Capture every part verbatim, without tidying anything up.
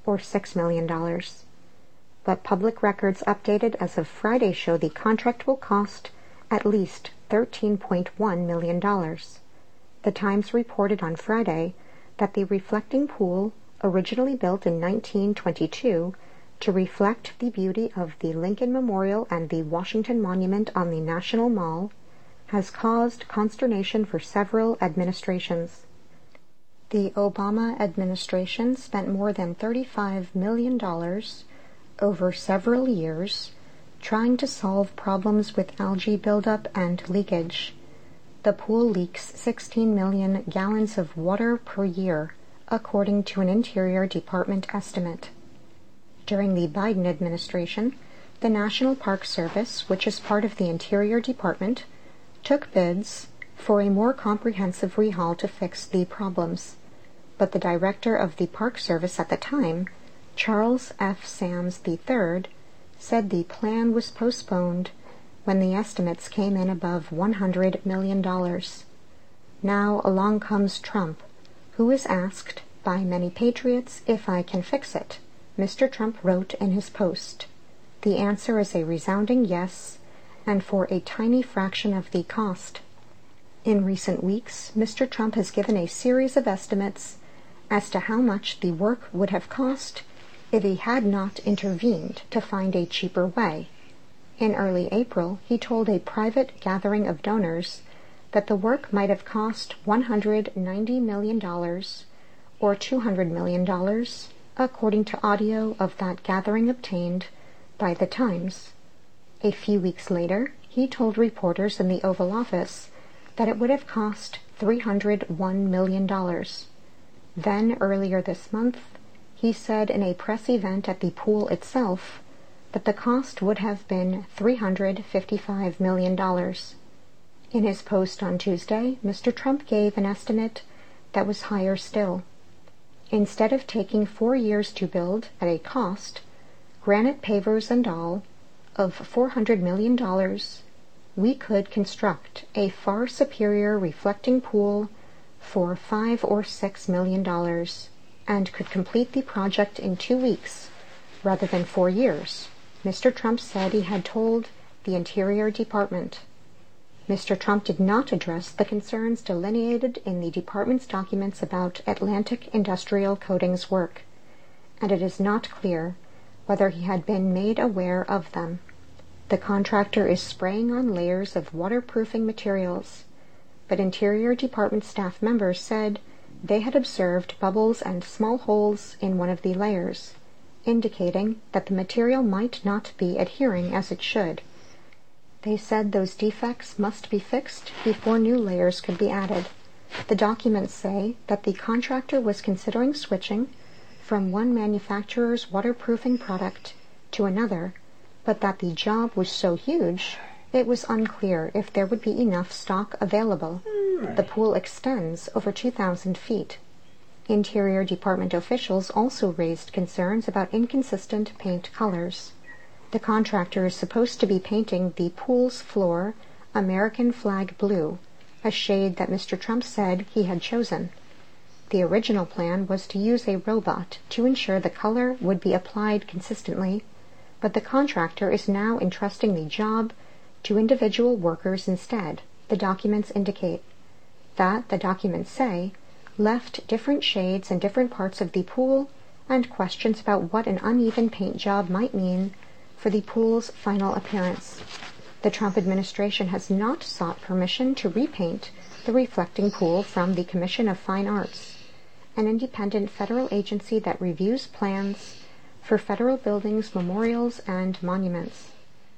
or six million dollars. But public records updated as of Friday show the contract will cost at least thirteen point one million dollars. The Times reported on Friday that the reflecting pool, originally built in nineteen twenty-two to reflect the beauty of the Lincoln Memorial and the Washington Monument on the National Mall, has caused consternation for several administrations. The Obama administration spent more than thirty-five million dollars over several years trying to solve problems with algae buildup and leakage. The pool leaks sixteen million gallons of water per year, according to an Interior Department estimate. During the Biden administration, the National Park Service, which is part of the Interior Department, took bids for a more comprehensive rehaul to fix the problems. But the director of the Park Service at the time, Charles F. Sams the third, said the plan was postponed when the estimates came in above one hundred million dollars. Now along comes Trump, who is asked by many patriots if I can fix it. Mister Trump wrote in his post, "The answer is a resounding yes, and for a tiny fraction of the cost." In recent weeks, Mister Trump has given a series of estimates as to how much the work would have cost if he had not intervened to find a cheaper way. In early April, he told a private gathering of donors that the work might have cost one hundred ninety million dollars or two hundred million dollars, according to audio of that gathering obtained by The Times. A few weeks later, he told reporters in the Oval Office that it would have cost three hundred one million dollars. Then, earlier this month, he said in a press event at the pool itself that the cost would have been three hundred fifty-five million dollars. In his post on Tuesday, Mister Trump gave an estimate that was higher still. Instead of taking four years to build at a cost, granite pavers and all, of four hundred million dollars, we could construct a far superior reflecting pool for five or six million dollars, and could complete the project in two weeks rather than four years, Mister Trump said he had told the Interior Department. Mister Trump did not address the concerns delineated in the department's documents about Atlantic Industrial Coatings work, and it is not clear whether he had been made aware of them. The contractor is spraying on layers of waterproofing materials, but Interior Department staff members said they had observed bubbles and small holes in one of the layers, indicating that the material might not be adhering as it should. They said those defects must be fixed before new layers could be added. The documents say that the contractor was considering switching from one manufacturer's waterproofing product to another, but that the job was so huge it was unclear if there would be enough stock available. The pool extends over two thousand feet. Interior Department officials also raised concerns about inconsistent paint colors. The contractor is supposed to be painting the pool's floor American flag blue, a shade that Mister Trump said he had chosen. The original plan was to use a robot to ensure the color would be applied consistently, but the contractor is now entrusting the job to individual workers instead, the documents indicate. That, the documents say, left different shades in different parts of the pool and questions about what an uneven paint job might mean for the pool's final appearance. The Trump administration has not sought permission to repaint the reflecting pool from the Commission of Fine Arts, an independent federal agency that reviews plans for federal buildings, memorials, and monuments.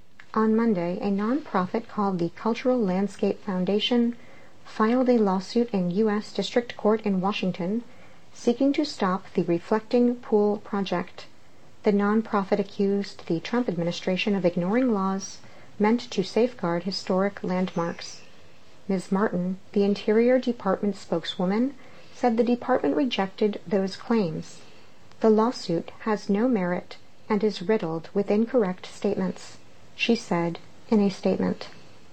On Monday, a nonprofit called the Cultural Landscape Foundation filed a lawsuit in U S District Court in Washington seeking to stop the reflecting pool project. The nonprofit accused the Trump administration of ignoring laws meant to safeguard historic landmarks. Miz Martin, the Interior Department spokeswoman, said the department rejected those claims. The lawsuit has no merit and is riddled with incorrect statements, she said in a statement.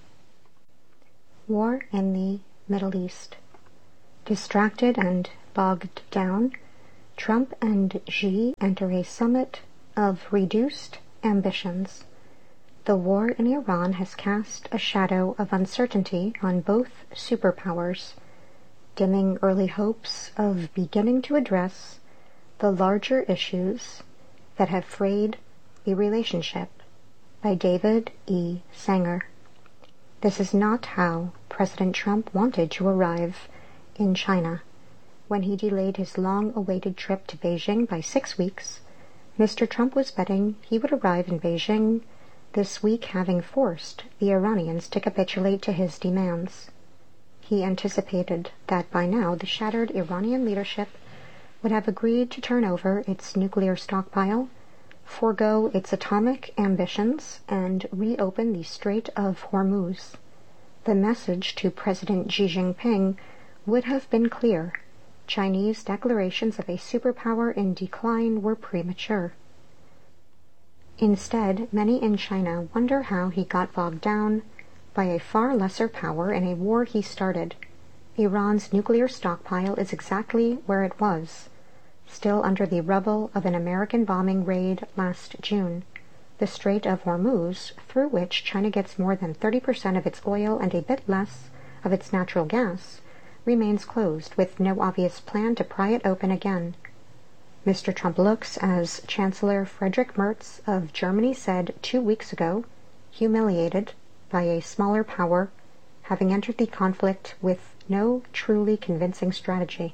War in the Middle East. Distracted and bogged down, Trump and Xi enter a summit of reduced ambitions. The war in Iran has cast a shadow of uncertainty on both superpowers, dimming early hopes of beginning to address the larger issues that have frayed the relationship, by David E. Sanger. This is not how President Trump wanted to arrive in China. When he delayed his long-awaited trip to Beijing by six weeks, Mister Trump was betting he would arrive in Beijing this week, having forced the Iranians to capitulate to his demands. He anticipated that by now the shattered Iranian leadership would have agreed to turn over its nuclear stockpile, forego its atomic ambitions, and reopen the Strait of Hormuz. The message to President Xi Jinping would have been clear. Chinese declarations of a superpower in decline were premature. Instead, many in China wonder how he got bogged down by a far lesser power in a war he started. Iran's nuclear stockpile is exactly where it was, still under the rubble of an American bombing raid last June. The Strait of Hormuz, through which China gets more than thirty percent of its oil and a bit less of its natural gas, remains closed, with no obvious plan to pry it open again. Mister Trump looks, as Chancellor Friedrich Merz of Germany said two weeks ago, humiliated by a smaller power having entered the conflict with no truly convincing strategy.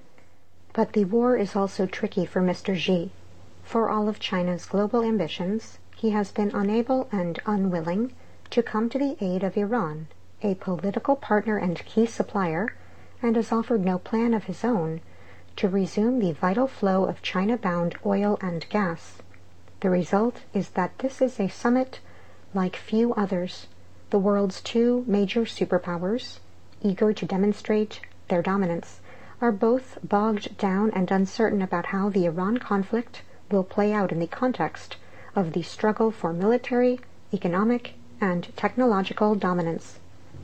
But the war is also tricky for Mister Xi. For all of China's global ambitions, he has been unable and unwilling to come to the aid of Iran, a political partner and key supplier, and has offered no plan of his own to resume the vital flow of China-bound oil and gas. The result is that this is a summit like few others. The world's two major superpowers, eager to demonstrate their dominance, are both bogged down and uncertain about how the Iran conflict will play out in the context of the struggle for military, economic, and technological dominance.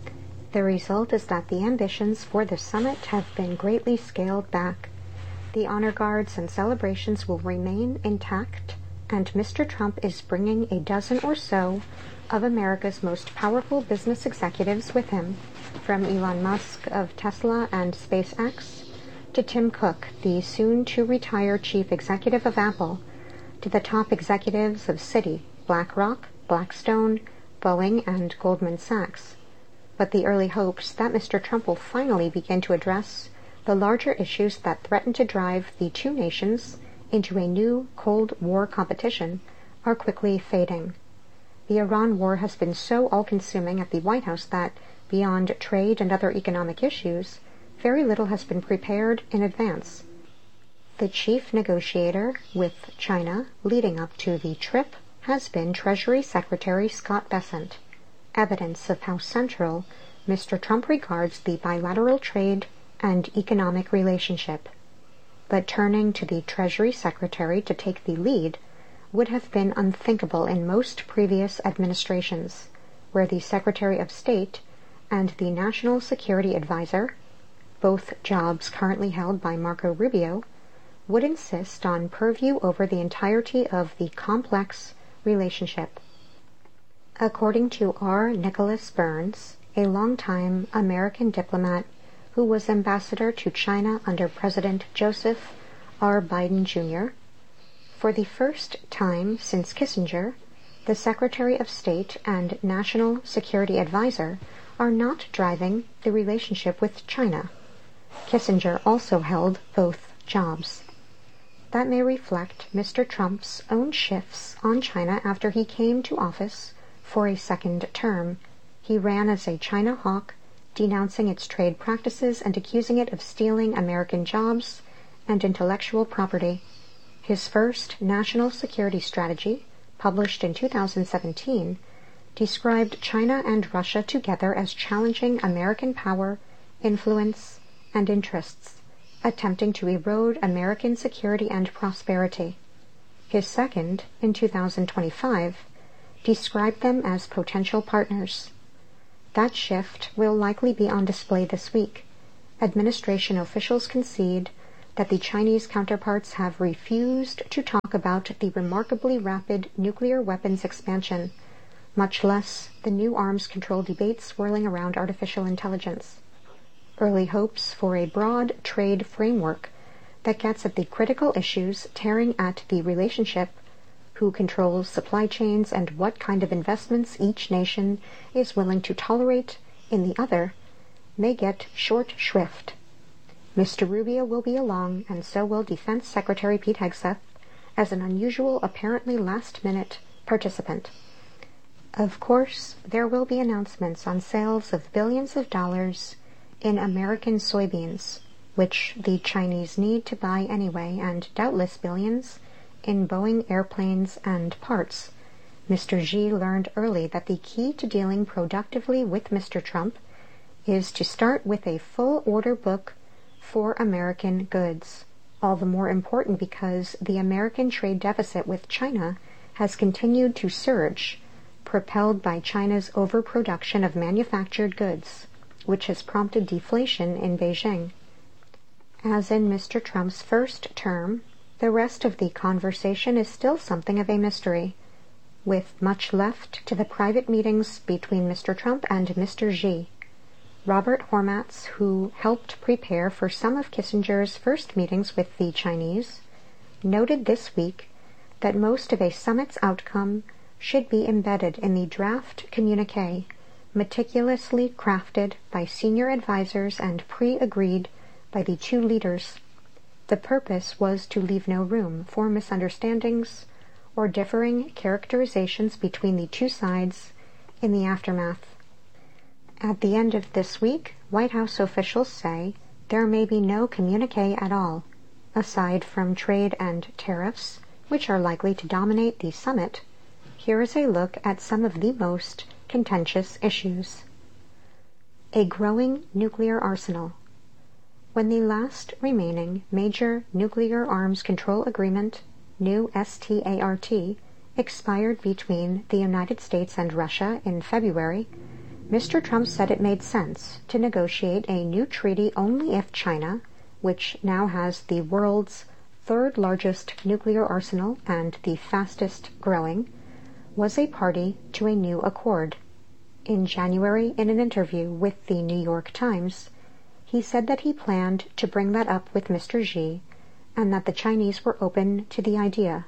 The result is that the ambitions for the summit have been greatly scaled back. The honor guards and celebrations will remain intact, and Mister Trump is bringing a dozen or so of America's most powerful business executives with him, from Elon Musk of Tesla and SpaceX to Tim Cook, the soon-to-retire chief executive of Apple, to the top executives of Citi, BlackRock, Blackstone, Boeing, and Goldman Sachs. But the early hopes that Mister Trump will finally begin to address the larger issues that threaten to drive the two nations into a new Cold War competition are quickly fading. The Iran war has been so all-consuming at the White House that, beyond trade and other economic issues, very little has been prepared in advance. The chief negotiator with China leading up to the trip has been Treasury Secretary Scott Bessent, evidence of how central Mister Trump regards the bilateral trade and economic relationship. But turning to the Treasury Secretary to take the lead would have been unthinkable in most previous administrations, where the Secretary of State and the National Security Advisor, both jobs currently held by Marco Rubio, would insist on purview over the entirety of the complex relationship. According to R. Nicholas Burns, a longtime American diplomat who was ambassador to China under President Joseph R. Biden Junior, for the first time since Kissinger, the Secretary of State and National Security Advisor are not driving the relationship with China. Kissinger also held both jobs. That may reflect Mister Trump's own shifts on China after he came to office for a second term. He ran as a China hawk, denouncing its trade practices and accusing it of stealing American jobs and intellectual property. His first national security strategy, published in two thousand seventeen, described China and Russia together as challenging American power, influence, and interests, attempting to erode American security and prosperity. His second, in two thousand twenty-five, described them as potential partners. That shift will likely be on display this week. Administration officials concede that the Chinese counterparts have refused to talk about the remarkably rapid nuclear weapons expansion, much less the new arms control debate swirling around artificial intelligence. Early hopes for a broad trade framework that gets at the critical issues tearing at the relationship, who controls supply chains and what kind of investments each nation is willing to tolerate in the other, may get short shrift. Mister Rubio will be along, and so will Defense Secretary Pete Hegseth, as an unusual, apparently last-minute participant. Of course, there will be announcements on sales of billions of dollars in American soybeans, which the Chinese need to buy anyway, and doubtless billions in Boeing airplanes and parts. Mister Xi learned early that the key to dealing productively with Mister Trump is to start with a full order book for American goods, all the more important because the American trade deficit with China has continued to surge, propelled by China's overproduction of manufactured goods, which has prompted deflation in Beijing. As in Mister Trump's first term, the rest of the conversation is still something of a mystery, with much left to the private meetings between Mister Trump and Mister Xi. Robert Hormats, who helped prepare for some of Kissinger's first meetings with the Chinese, noted this week that most of a summit's outcome should be embedded in the draft communiqué, meticulously crafted by senior advisers and pre-agreed by the two leaders. The purpose was to leave no room for misunderstandings or differing characterizations between the two sides in the aftermath. At the end of this week, White House officials say there may be no communiqué at all, aside from trade and tariffs, which are likely to dominate the summit. Here is a look at some of the most contentious issues. A growing nuclear arsenal. When the last remaining major nuclear arms control agreement, new START, expired between the United States and Russia in February, Mister Trump said it made sense to negotiate a new treaty only if China, which now has the world's third largest nuclear arsenal and the fastest growing, was a party to a new accord. In January, in an interview with the New York Times, he said that he planned to bring that up with Mister Xi, and that the Chinese were open to the idea.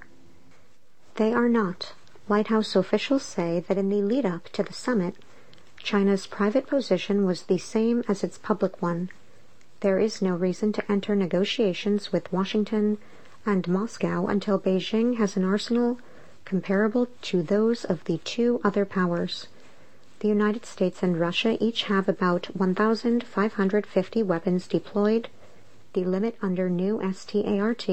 They are not. White House officials say that in the lead-up to the summit, China's private position was the same as its public one. There is no reason to enter negotiations with Washington and Moscow until Beijing has an arsenal comparable to those of the two other powers. The United States and Russia each have about one thousand five hundred fifty weapons deployed, the limit under new START,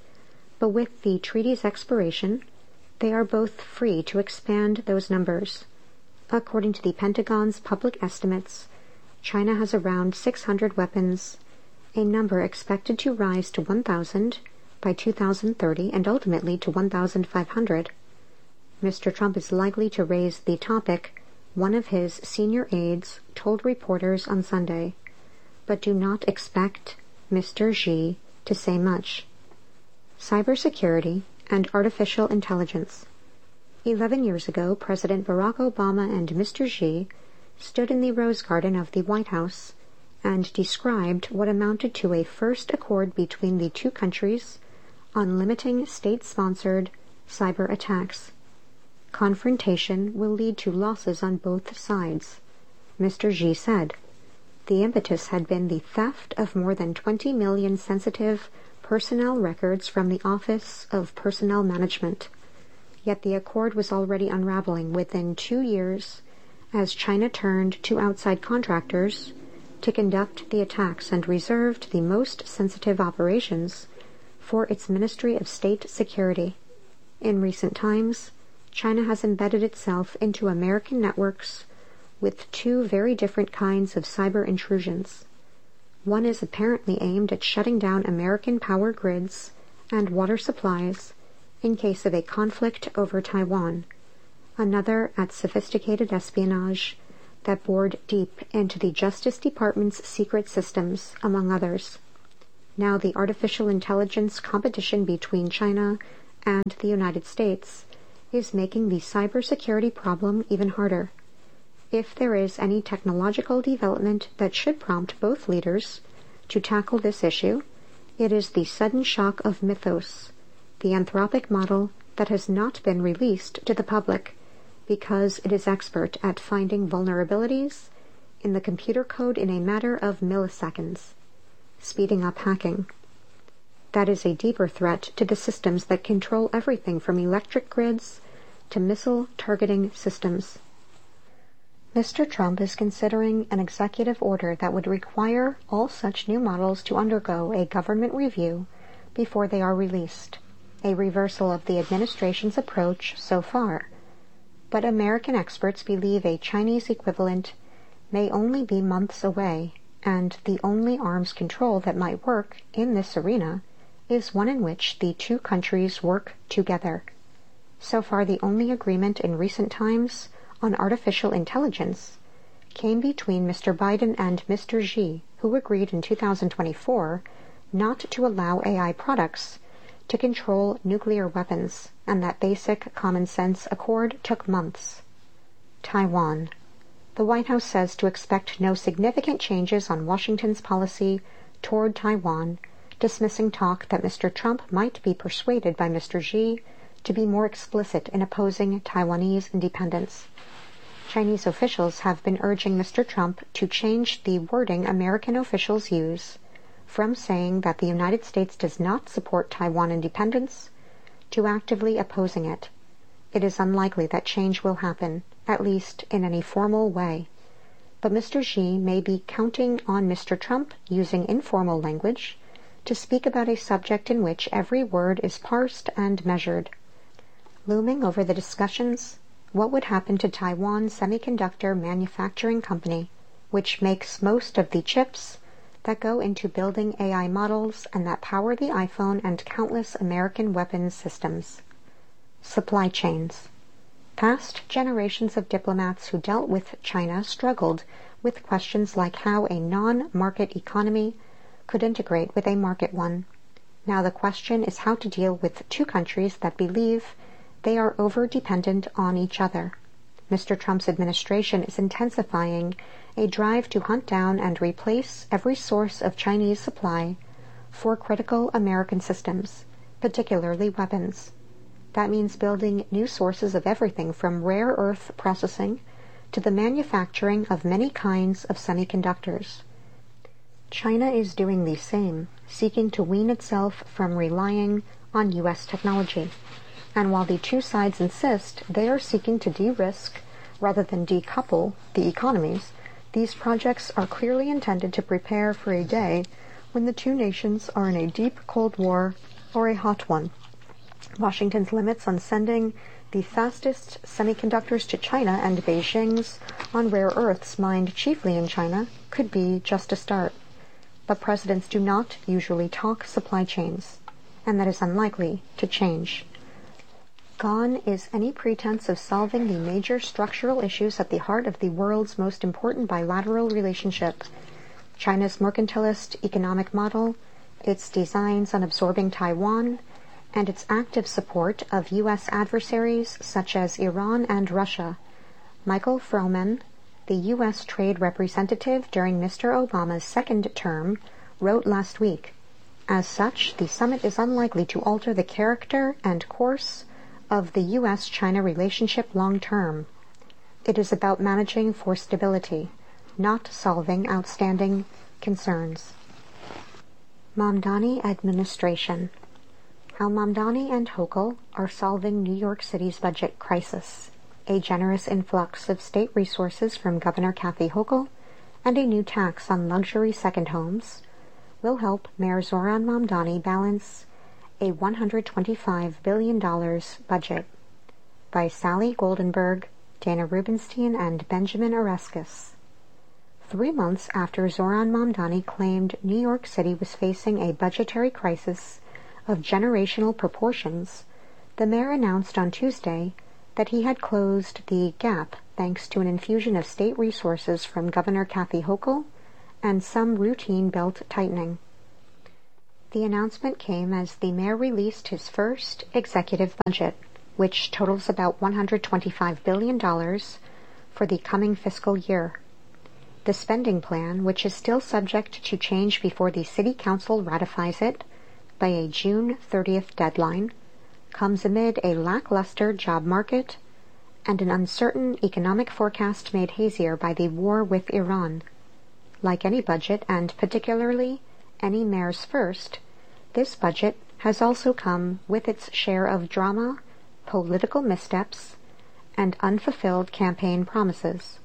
but with the treaty's expiration, they are both free to expand those numbers. According to the Pentagon's public estimates, China has around six hundred weapons, a number expected to rise to one thousand by two thousand thirty and ultimately to one thousand five hundred. Mister Trump is likely to raise the topic, one of his senior aides told reporters on Sunday, but do not expect Mister Xi to say much. Cybersecurity and artificial intelligence. Eleven years ago, President Barack Obama and Mister Xi stood in the Rose Garden of the White House and described what amounted to a first accord between the two countries on limiting state-sponsored cyber attacks. Confrontation will lead to losses on both sides, Mister Xi said. The impetus had been the theft of more than twenty million sensitive personnel records from the Office of Personnel Management. Yet the accord was already unraveling within two years as China turned to outside contractors to conduct the attacks and reserved the most sensitive operations for its Ministry of State Security. In recent times, China has embedded itself into American networks with two very different kinds of cyber intrusions. One is apparently aimed at shutting down American power grids and water supplies in case of a conflict over Taiwan, another at sophisticated espionage that bored deep into the Justice Department's secret systems, among others. Now the artificial intelligence competition between China and the United States is making the cybersecurity problem even harder. If there is any technological development that should prompt both leaders to tackle this issue, it is the sudden shock of Mythos, the Anthropic model that has not been released to the public because it is expert at finding vulnerabilities in the computer code in a matter of milliseconds, speeding up hacking. That is a deeper threat to the systems that control everything from electric grids to missile targeting systems. Mister Trump is considering an executive order that would require all such new models to undergo a government review before they are released, a reversal of the administration's approach so far. But American experts believe a Chinese equivalent may only be months away, and the only arms control that might work in this arena is one in which the two countries work together. So far, the only agreement in recent times on artificial intelligence came between Mister Biden and Mister Xi, who agreed in two thousand twenty-four not to allow A I products to control nuclear weapons, and that basic common sense accord took months. Taiwan. The White House says to expect no significant changes on Washington's policy toward Taiwan, dismissing talk that Mister Trump might be persuaded by Mister Xi to be more explicit in opposing Taiwanese independence. Chinese officials have been urging Mister Trump to change the wording American officials use from saying that the United States does not support Taiwan independence to actively opposing it. It is unlikely that change will happen, at least in any formal way. But Mister Xi may be counting on Mister Trump using informal language to speak about a subject in which every word is parsed and measured. Looming over the discussions, what would happen to Taiwan Semiconductor Manufacturing Company, which makes most of the chips that go into building A I models and that power the iPhone and countless American weapons systems? Supply chains. Past generations of diplomats who dealt with China struggled with questions like how a non-market economy could integrate with a market one. Now the question is how to deal with two countries that believe they are over-dependent on each other. Mister Trump's administration is intensifying a drive to hunt down and replace every source of Chinese supply for critical American systems, particularly weapons. That means building new sources of everything from rare earth processing to the manufacturing of many kinds of semiconductors. China is doing the same, seeking to wean itself from relying on U S technology. And while the two sides insist they are seeking to de-risk rather than decouple the economies, these projects are clearly intended to prepare for a day when the two nations are in a deep Cold War or a hot one. Washington's limits on sending the fastest semiconductors to China and Beijing's on rare earths mined chiefly in China could be just a start. But presidents do not usually talk supply chains, and that is unlikely to change. Gone is any pretense of solving the major structural issues at the heart of the world's most important bilateral relationship. China's mercantilist economic model, its designs on absorbing Taiwan, and its active support of U S adversaries such as Iran and Russia. Michael Froman, the U S trade representative during Mister Obama's second term, wrote last week, "As such, the summit is unlikely to alter the character and course of the U S China relationship long term. It is about managing for stability, not solving outstanding concerns." Mamdani administration. How Mamdani and Hochul are solving New York City's budget crisis. A generous influx of state resources from Governor Kathy Hochul and a new tax on luxury second homes will help Mayor Zohran Mamdani balance a one hundred twenty-five billion dollars budget. By Sally Goldenberg, Dana Rubenstein, and Benjamin Oreskes. Three months after Zohran Mamdani claimed New York City was facing a budgetary crisis of generational proportions, the mayor announced on Tuesday that he had closed the gap thanks to an infusion of state resources from Governor Kathy Hochul and some routine belt tightening. The announcement came as the mayor released his first executive budget, which totals about one hundred twenty-five billion dollars for the coming fiscal year. The spending plan, which is still subject to change before the City Council ratifies it by a June thirtieth deadline, comes amid a lackluster job market and an uncertain economic forecast made hazier by the war with Iran. Like any budget, and particularly any mayor's first, this budget has also come with its share of drama, political missteps, and unfulfilled campaign promises.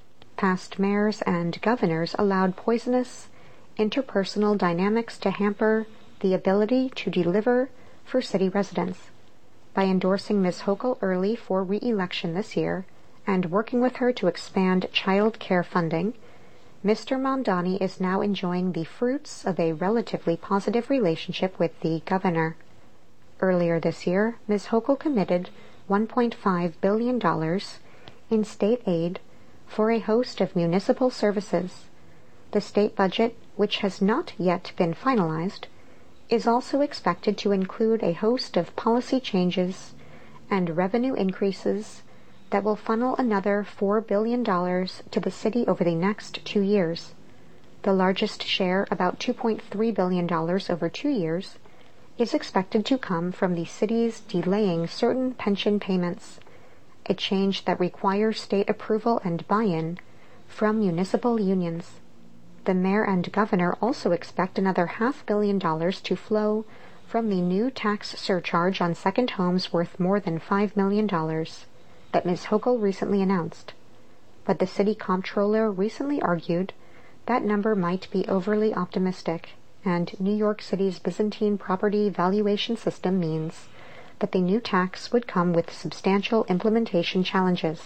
Past mayors and governors allowed poisonous interpersonal dynamics to hamper the ability to deliver for city residents. By endorsing Miz Hochul early for re-election this year and working with her to expand child care funding, Mister Mamdani is now enjoying the fruits of a relatively positive relationship with the governor. Earlier this year, Miz Hochul committed one point five billion dollars in state aid for a host of municipal services. The state budget, which has not yet been finalized, is also expected to include a host of policy changes and revenue increases that will funnel another four billion dollars to the city over the next two years. The largest share, about two point three billion dollars over two years, is expected to come from the city's delaying certain pension payments, a change that requires state approval and buy-in from municipal unions. The mayor and governor also expect another half billion dollars to flow from the new tax surcharge on second homes worth more than five million dollars that Miz Hochul recently announced. But the city comptroller recently argued that number might be overly optimistic, and New York City's Byzantine property valuation system means that the new tax would come with substantial implementation challenges.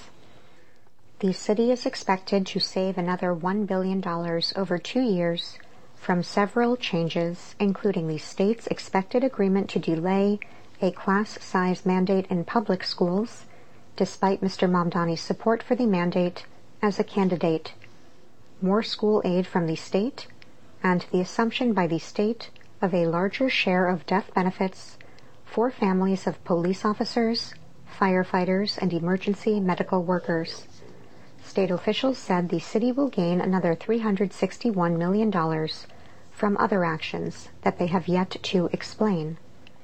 The city is expected to save another one billion dollars over two years from several changes, including the state's expected agreement to delay a class size mandate in public schools, despite Mister Mamdani's support for the mandate as a candidate, more school aid from the state, and the assumption by the state of a larger share of death benefits for families of police officers, firefighters, and emergency medical workers. State officials said the city will gain another three hundred sixty-one million dollars from other actions that they have yet to explain.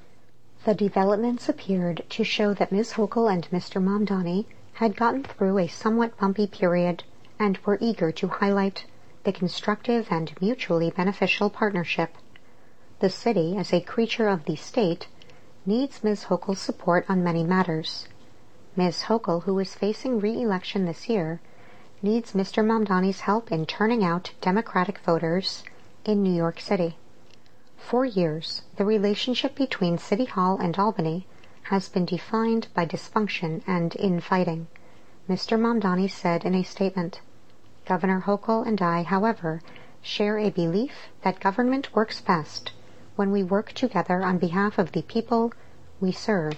The developments appeared to show that Miz Hochul and Mister Mamdani had gotten through a somewhat bumpy period and were eager to highlight the constructive and mutually beneficial partnership. The city, as a creature of the state, needs Miz Hochul's support on many matters. Miz Hochul, who is facing re-election this year, needs Mister Mamdani's help in turning out Democratic voters in New York City. For years, the relationship between City Hall and Albany has been defined by dysfunction and infighting, Mister Mamdani said in a statement. Governor Hochul and I, however, share a belief that government works best when we work together on behalf of the people we serve.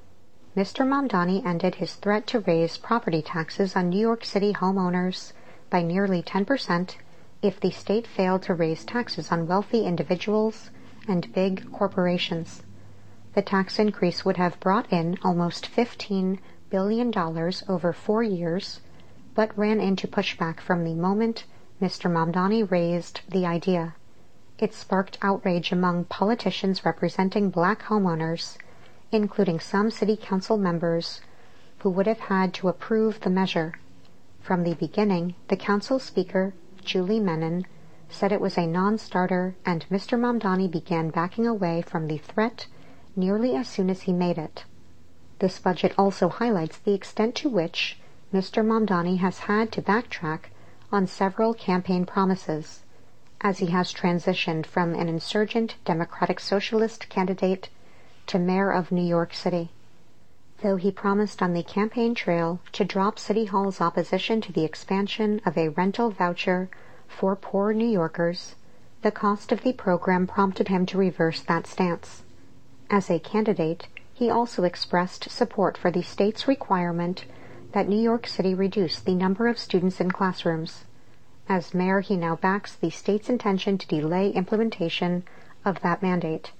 Mister Mamdani ended his threat to raise property taxes on New York City homeowners by nearly ten percent if the state failed to raise taxes on wealthy individuals and big corporations. The tax increase would have brought in almost fifteen billion dollars over four years, but ran into pushback from the moment Mister Mamdani raised the idea. It sparked outrage among politicians representing black homeowners, including some city council members who would have had to approve the measure. From the beginning, the council speaker, Julie Menon, said it was a non-starter, and Mister Mamdani began backing away from the threat nearly as soon as he made it. This budget also highlights the extent to which Mister Mamdani has had to backtrack on several campaign promises, as he has transitioned from an insurgent Democratic Socialist candidate to mayor of New York City. Though he promised on the campaign trail to drop City Hall's opposition to the expansion of a rental voucher for poor New Yorkers, the cost of the program prompted him to reverse that stance. As a candidate, he also expressed support for the state's requirement that New York City reduce the number of students in classrooms. As mayor, he now backs the state's intention to delay implementation of that mandate.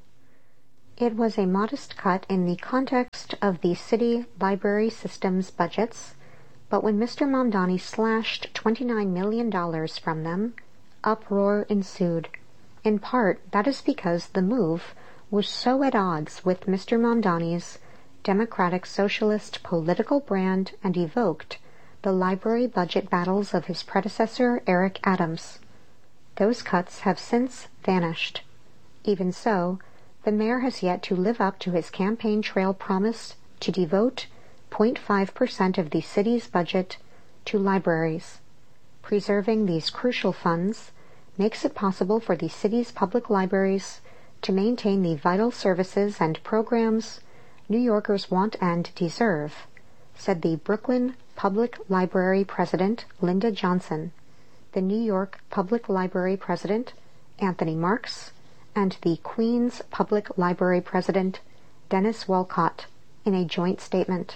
It was a modest cut in the context of the city library system's budgets, but when Mister Mamdani slashed twenty-nine million dollars from them, uproar ensued. In part, that is because the move was so at odds with Mister Mamdani's democratic socialist political brand and evoked the library budget battles of his predecessor Eric Adams. Those cuts have since vanished. Even so, the mayor has yet to live up to his campaign trail promise to devote zero point five percent of the city's budget to libraries. Preserving these crucial funds makes it possible for the city's public libraries to maintain the vital services and programs New Yorkers want and deserve, said the Brooklyn Public Library President Linda Johnson, the New York Public Library President Anthony Marks, and the Queens Public Library President Dennis Walcott in a joint statement.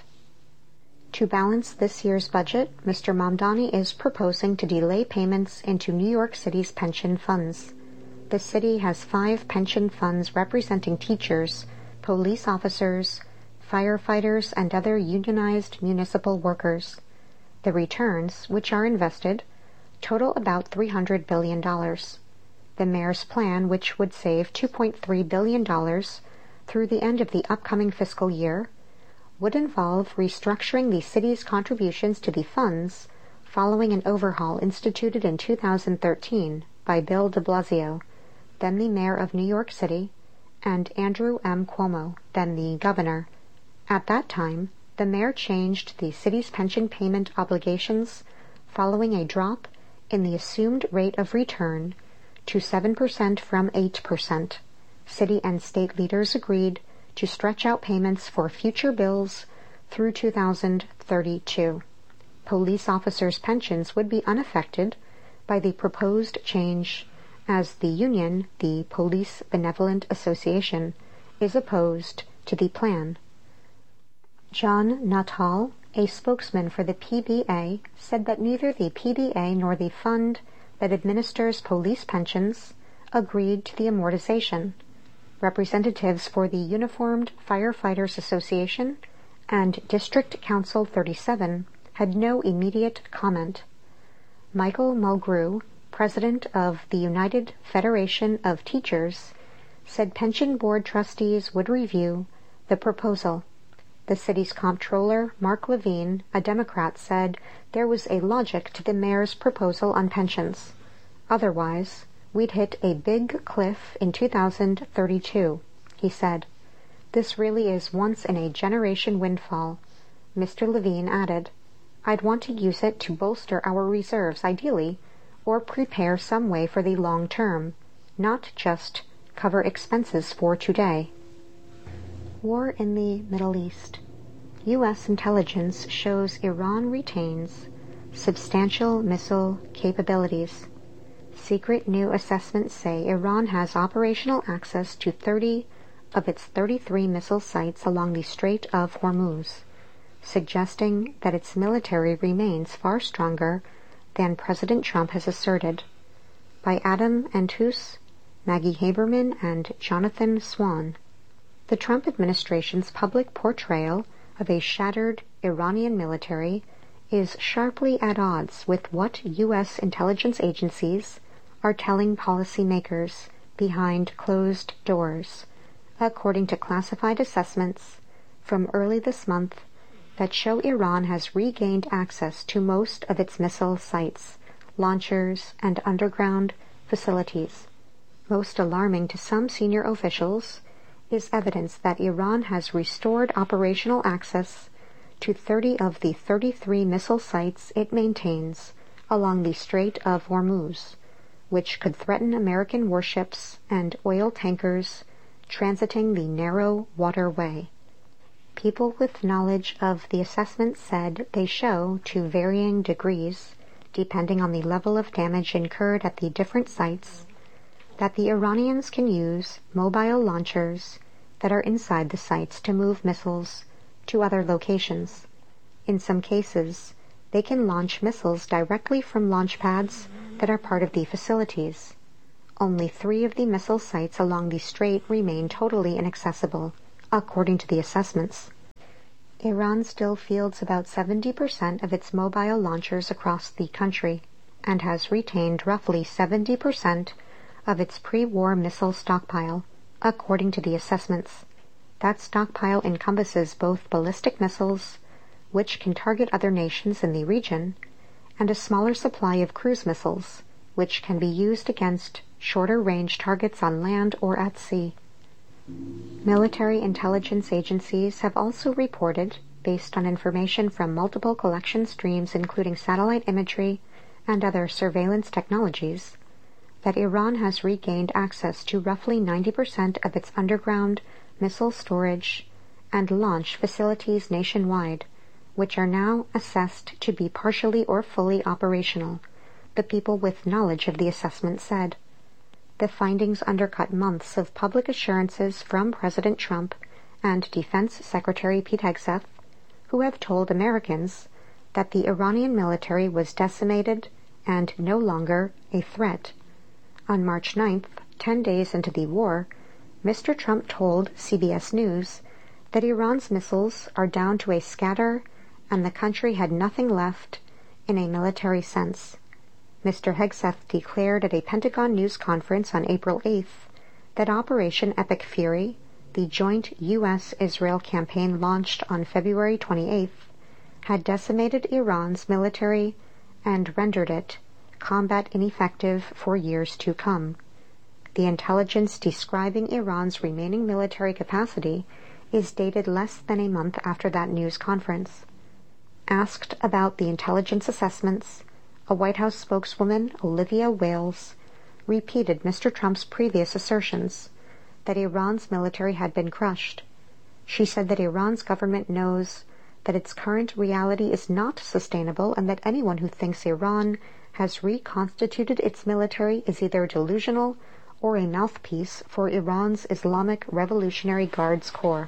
To balance this year's budget, Mister Mamdani is proposing to delay payments into New York City's pension funds. The city has five pension funds representing teachers, police officers, firefighters, and other unionized municipal workers. The returns, which are invested, total about three hundred billion dollars. The mayor's plan, which would save two point three billion dollars through the end of the upcoming fiscal year, would involve restructuring the city's contributions to the funds following an overhaul instituted in two thousand thirteen by Bill de Blasio, then the mayor of New York City, and Andrew M. Cuomo, then the governor. At that time, the mayor changed the city's pension payment obligations following a drop in the assumed rate of return to seven percent from eight percent. City and state leaders agreed to stretch out payments for future bills through two thousand thirty-two. Police officers' pensions would be unaffected by the proposed change, as the union, the Police Benevolent Association, is opposed to the plan. John Nuttall, a spokesman for the P B A, said that neither the P B A nor the fund that administers police pensions agreed to the amortization. Representatives for the Uniformed Firefighters Association and District Council thirty-seven had no immediate comment. Michael Mulgrew, president of the United Federation of Teachers, said pension board trustees would review the proposal. The city's comptroller, Mark Levine, a Democrat, said there was a logic to the mayor's proposal on pensions. Otherwise, we'd hit a big cliff in two thousand thirty-two, he said. This really is once-in-a-generation windfall. Mister Levine added, I'd want to use it to bolster our reserves ideally, or prepare some way for the long term, not just cover expenses for today. War in the Middle East. U S intelligence shows Iran retains substantial missile capabilities. Secret new assessments say Iran has operational access to thirty of its thirty-three missile sites along the Strait of Hormuz, suggesting that its military remains far stronger than President Trump has asserted. By Adam Antus, Maggie Haberman, and Jonathan Swan. The Trump administration's public portrayal of a shattered Iranian military is sharply at odds with what U S intelligence agencies are telling policymakers behind closed doors, according to classified assessments from early this month that show Iran has regained access to most of its missile sites, launchers, and underground facilities. Most alarming to some senior officials is evidence that Iran has restored operational access to thirty of the thirty-three missile sites it maintains along the Strait of Hormuz, which could threaten American warships and oil tankers transiting the narrow waterway. People with knowledge of the assessment said they show, to varying degrees, depending on the level of damage incurred at the different sites, that the Iranians can use mobile launchers that are inside the sites to move missiles to other locations. In some cases, they can launch missiles directly from launch pads that are part of the facilities. only three of the missile sites along the strait remain totally inaccessible, according to the assessments. Iran still fields about seventy percent of its mobile launchers across the country and has retained roughly seventy percent of its pre-war missile stockpile, according to the assessments. That stockpile encompasses both ballistic missiles, which can target other nations in the region, and a smaller supply of cruise missiles, which can be used against shorter-range targets on land or at sea. Military intelligence agencies have also reported, based on information from multiple collection streams including satellite imagery and other surveillance technologies, that Iran has regained access to roughly ninety percent of its underground missile storage and launch facilities nationwide, which are now assessed to be partially or fully operational, the people with knowledge of the assessment said. The findings undercut months of public assurances from President Trump and Defense Secretary Pete Hegseth, who have told Americans that the Iranian military was decimated and no longer a threat. On March ninth, ten days into the war, Mister Trump told C B S News that Iran's missiles are down to a scatter and the country had nothing left in a military sense. Mister Hegseth declared at a Pentagon news conference on April eighth that Operation Epic Fury, the joint U S Israel campaign launched on February twenty-eighth, had decimated Iran's military and rendered it combat ineffective for years to come. The intelligence describing Iran's remaining military capacity is dated less than a month after that news conference. Asked about the intelligence assessments, a White House spokeswoman, Olivia Wales, repeated Mister Trump's previous assertions that Iran's military had been crushed. She said that Iran's government knows that its current reality is not sustainable and that anyone who thinks Iran has reconstituted its military is either delusional or a mouthpiece for Iran's Islamic Revolutionary Guards Corps.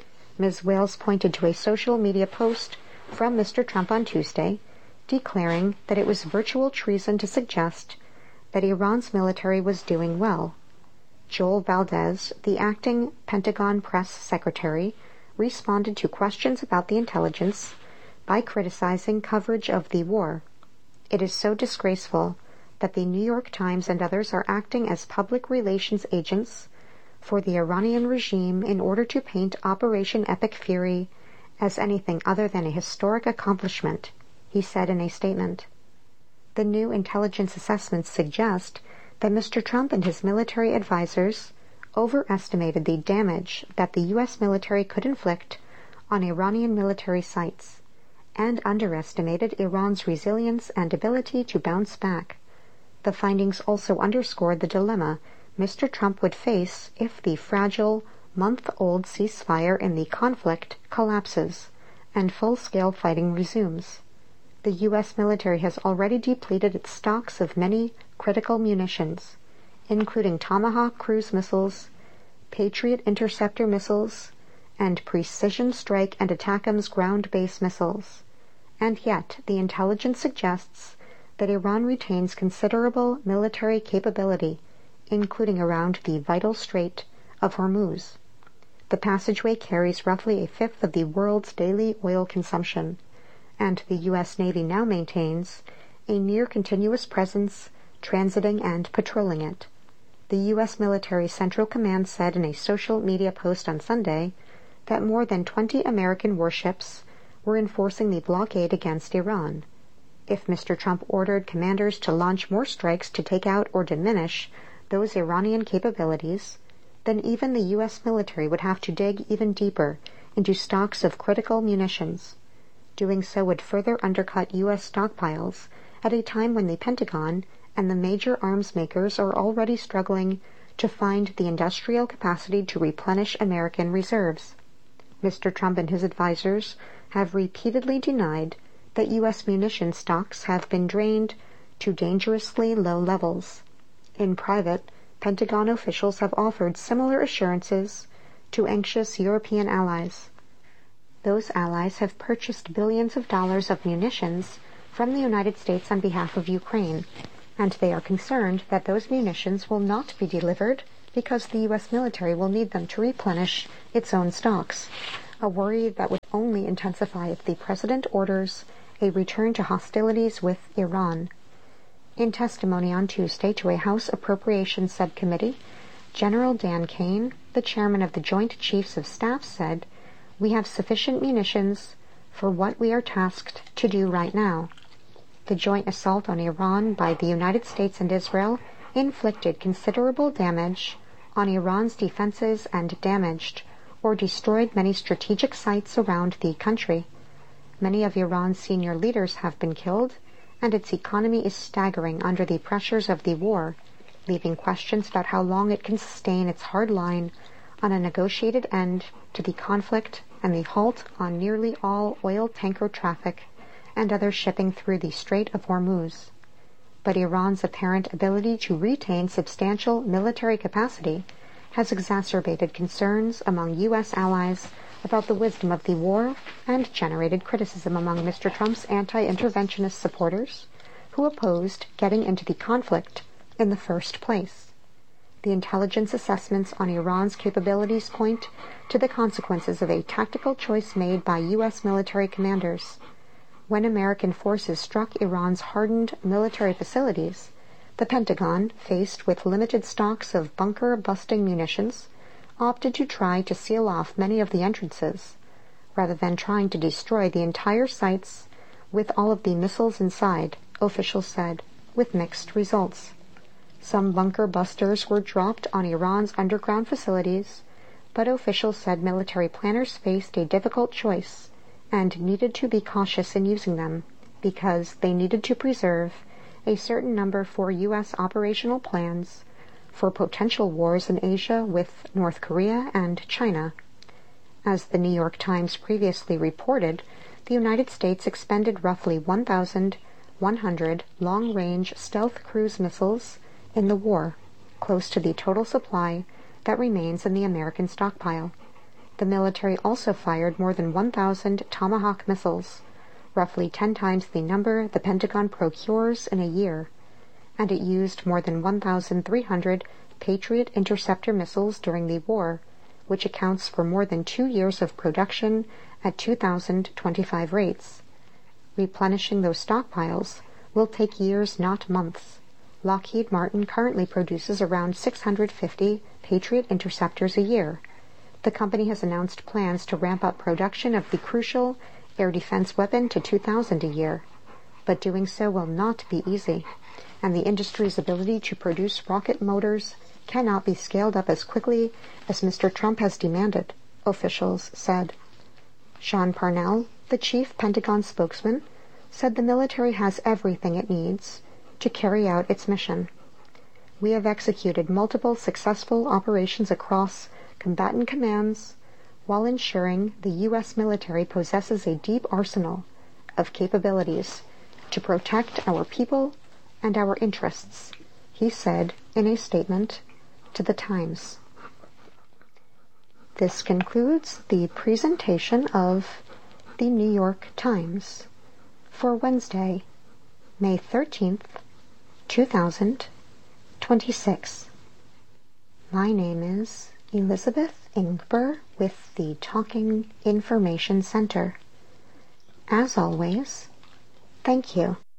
Miz Wales pointed to a social media post from Mister Trump on Tuesday, declaring that it was virtual treason to suggest that Iran's military was doing well. Joel Valdez, the acting Pentagon press secretary, responded to questions about the intelligence by criticizing coverage of the war. It is so disgraceful that the New York Times and others are acting as public relations agents for the Iranian regime in order to paint Operation Epic Fury as anything other than a historic accomplishment, he said in a statement. The new intelligence assessments suggest that Mister Trump and his military advisors overestimated the damage that the U S military could inflict on Iranian military sites and underestimated Iran's resilience and ability to bounce back. The findings also underscored the dilemma Mister Trump would face if the fragile, month-old ceasefire in the conflict collapses and full-scale fighting resumes. The U S military has already depleted its stocks of many critical munitions, including Tomahawk cruise missiles, Patriot interceptor missiles, and Precision Strike and ATACMS ground-based missiles. And yet, the intelligence suggests that Iran retains considerable military capability, including around the vital Strait of Hormuz. The passageway carries roughly a fifth of the world's daily oil consumption, and the U S Navy now maintains a near-continuous presence transiting and patrolling it. The U S Military Central Command said in a social media post on Sunday that more than twenty American warships were enforcing the blockade against Iran. If Mister Trump ordered commanders to launch more strikes to take out or diminish those Iranian capabilities, then even the U S military would have to dig even deeper into stocks of critical munitions. Doing so would further undercut U S stockpiles at a time when the Pentagon and the major arms makers are already struggling to find the industrial capacity to replenish American reserves. Mister Trump and his advisors have repeatedly denied that U S munition stocks have been drained to dangerously low levels. In private, Pentagon officials have offered similar assurances to anxious European allies. Those allies have purchased billions of dollars of munitions from the United States on behalf of Ukraine, and they are concerned that those munitions will not be delivered because the U S military will need them to replenish its own stocks, a worry that would only intensify if the president orders a return to hostilities with Iran. In testimony on Tuesday to a House Appropriations Subcommittee, General Dan Kane, the chairman of the Joint Chiefs of Staff, said, "We have sufficient munitions for what we are tasked to do right now." The joint assault on Iran by the United States and Israel inflicted considerable damage on Iran's defenses and damaged or destroyed many strategic sites around the country. Many of Iran's senior leaders have been killed, and its economy is staggering under the pressures of the war, leaving questions about how long it can sustain its hard line on a negotiated end to the conflict and the halt on nearly all oil tanker traffic and other shipping through the Strait of Hormuz. But Iran's apparent ability to retain substantial military capacity has exacerbated concerns among U S allies about the wisdom of the war and generated criticism among Mister Trump's anti-interventionist supporters who opposed getting into the conflict in the first place. The intelligence assessments on Iran's capabilities point to the consequences of a tactical choice made by U S military commanders. When American forces struck Iran's hardened military facilities, the Pentagon, faced with limited stocks of bunker-busting munitions, opted to try to seal off many of the entrances, rather than trying to destroy the entire sites with all of the missiles inside, officials said, with mixed results. Some bunker busters were dropped on Iran's underground facilities, but officials said military planners faced a difficult choice and needed to be cautious in using them because they needed to preserve a certain number for U S operational plans for potential wars in Asia with North Korea and China. As the New York Times previously reported, the United States expended roughly one thousand one hundred long-range stealth cruise missiles in the war, close to the total supply that remains in the American stockpile. The military also fired more than one thousand Tomahawk missiles, roughly ten times the number the Pentagon procures in a year, and it used more than one thousand three hundred Patriot interceptor missiles during the war, which accounts for more than two years of production at two thousand twenty-five rates. Replenishing those stockpiles will take years, not months. Lockheed Martin currently produces around six hundred fifty Patriot interceptors a year. The company has announced plans to ramp up production of the crucial air defense weapon to two thousand a year. But doing so will not be easy, and the industry's ability to produce rocket motors cannot be scaled up as quickly as Mister Trump has demanded, officials said. Sean Parnell, the chief Pentagon spokesman, said the military has everything it needs to carry out its mission. We have executed multiple successful operations across combatant commands while ensuring the U S military possesses a deep arsenal of capabilities to protect our people and our interests, he said in a statement to the Times. This concludes the presentation of the New York Times for Wednesday, May thirteenth, two thousand twenty-six. My name is Elizabeth Ingber with the Talking Information Center. As always, thank you.